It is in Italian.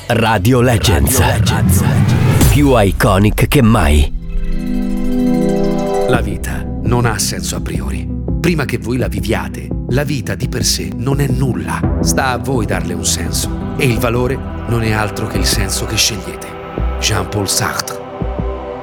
Radio Legends. Più iconic che mai. La vita non ha senso a priori. Prima che voi la viviate, la vita di per sé non è nulla. Sta a voi darle un senso. E il valore non è altro che il senso che scegliete. Jean-Paul Sartre.